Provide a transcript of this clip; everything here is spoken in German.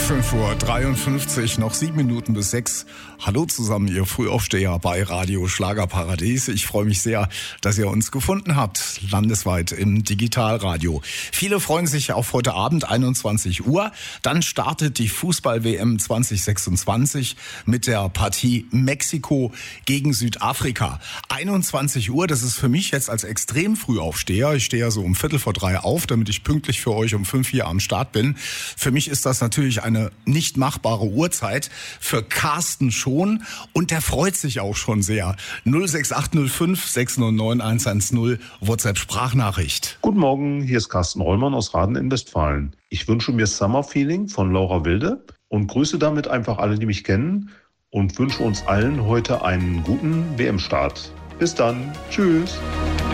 5:53 Uhr, noch 7 Minuten bis 6. Hallo zusammen, ihr Frühaufsteher bei Radio Schlagerparadies. Ich freue mich sehr, dass ihr uns gefunden habt, landesweit im Digitalradio. Viele freuen sich auf heute Abend, 21 Uhr. Dann startet die Fußball-WM 2026 mit der Partie Mexiko gegen Südafrika. 21 Uhr, das ist für mich jetzt als extrem Frühaufsteher. Ich stehe ja so um 2:45 auf, damit ich pünktlich für euch um 5 hier am Start bin. Für mich ist das natürlich eine nicht machbare Uhrzeit, für Carsten schon, und der freut sich auch schon sehr. 06805 609 110 WhatsApp-Sprachnachricht. Guten Morgen, hier ist Carsten Rollmann aus Raden in Westfalen. Ich wünsche mir Summer Feeling von Laura Wilde und grüße damit einfach alle, die mich kennen, und wünsche uns allen heute einen guten WM-Start. Bis dann, tschüss.